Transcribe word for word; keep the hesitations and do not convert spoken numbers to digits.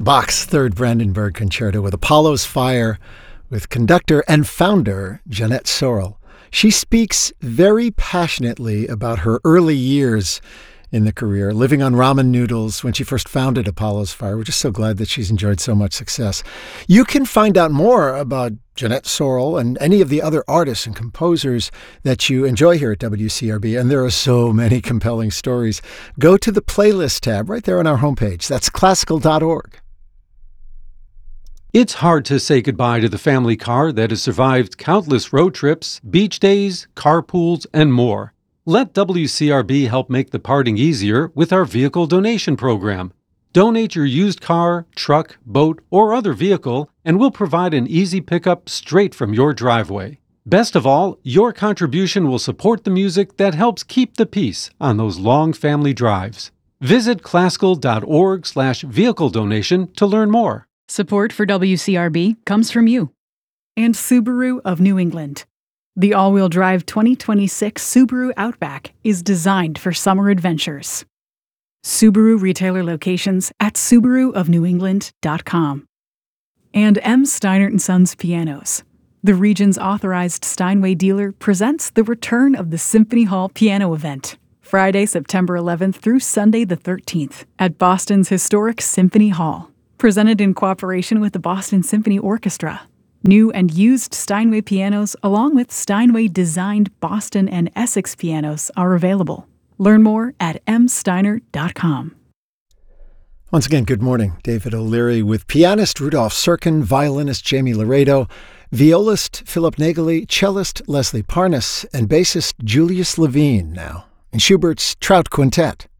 Bach's Third Brandenburg Concerto with Apollo's Fire, with conductor and founder Jeanette Sorrell. She speaks very passionately about her early years in the career, living on ramen noodles when she first founded Apollo's Fire. We're just so glad that she's enjoyed so much success. You can find out more about Jeanette Sorrell and any of the other artists and composers that you enjoy here at W C R B, and there are so many compelling stories. Go to the playlist tab right there on our homepage. That's classical dot org. It's hard to say goodbye to the family car that has survived countless road trips, beach days, carpools, and more. Let W C R B help make the parting easier with our vehicle donation program. Donate your used car, truck, boat, or other vehicle, and we'll provide an easy pickup straight from your driveway. Best of all, your contribution will support the music that helps keep the peace on those long family drives. Visit classical dot org slash vehicle donation to learn more. Support for W C R B comes from you and Subaru of New England. The all-wheel drive twenty twenty-six Subaru Outback is designed for summer adventures. Subaru retailer locations at subaru of new england dot com. And M. Steinert and Sons Pianos. The region's authorized Steinway dealer presents the return of the Symphony Hall Piano Event, Friday, September eleventh through Sunday the thirteenth at Boston's historic Symphony Hall. Presented in cooperation with the Boston Symphony Orchestra. New and used Steinway pianos, along with Steinway-designed Boston and Essex pianos, are available. Learn more at m steinert dot com. Once again, good morning. David O'Leary with pianist Rudolph Serkin, violinist Jamie Laredo, violist Philip Nageli, cellist Leslie Parnas, and bassist Julius Levine now in Schubert's Trout Quintet.